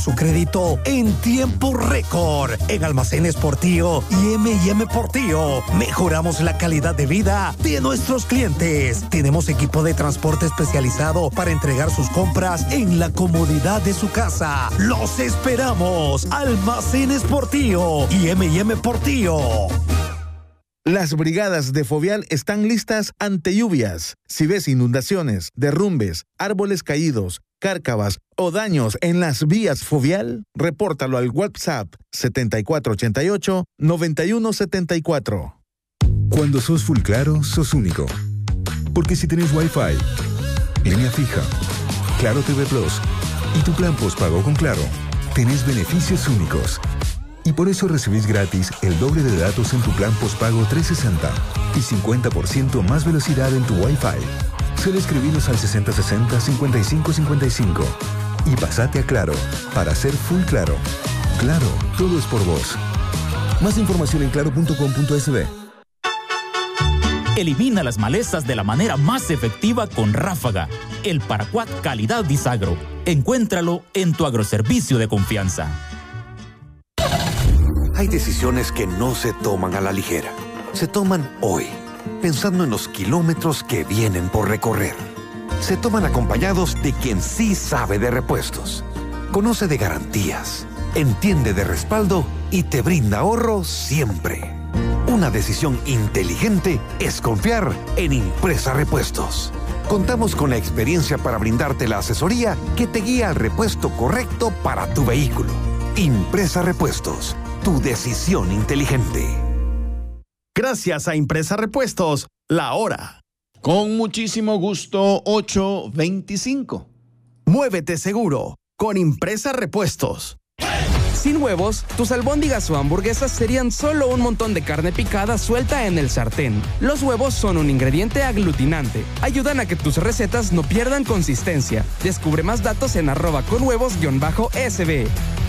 su crédito en tiempo récord. En Almacenes Portillo y M&M Portillo mejoramos la calidad de vida de nuestros clientes. Tenemos equipo de transporte especializado para entregar sus compras en la comodidad de su casa. ¡Los esperamos! Almacenes Portillo y M&M Portillo. Las brigadas de Fovial están listas ante lluvias. Si ves inundaciones, derrumbes, árboles caídos, cárcavas o daños en las vías Fovial, repórtalo al WhatsApp 7488-9174. Cuando sos full claro, sos único. Porque si tenés Wi-Fi, línea fija, Claro TV Plus y tu plan postpago con Claro, tenés beneficios únicos. Y por eso recibís gratis el doble de datos en tu plan postpago 360 y 50% más velocidad en tu Wi-Fi. Solo escribinos al 6060-5555 y pasate a Claro para ser full claro. Claro, todo es por vos. Más información en claro.com.sb. Elimina las malezas de la manera más efectiva con Ráfaga, el paraquat calidad Disagro. Encuéntralo en tu agroservicio de confianza. Hay decisiones que no se toman a la ligera. Se toman hoy, pensando en los kilómetros que vienen por recorrer. Se toman acompañados de quien sí sabe de repuestos, conoce de garantías, entiende de respaldo y te brinda ahorro siempre. Una decisión inteligente es confiar en Impresa Repuestos. Contamos con la experiencia para brindarte la asesoría que te guía al repuesto correcto para tu vehículo. Impresa Repuestos, tu decisión inteligente. Gracias a Impresa Repuestos, la hora. Con muchísimo gusto, 8:25. Muévete seguro con Impresa Repuestos. Sin huevos, tus albóndigas o hamburguesas serían solo un montón de carne picada suelta en el sartén. Los huevos son un ingrediente aglutinante. Ayudan a que tus recetas no pierdan consistencia. Descubre más datos en @conhuevos_sb.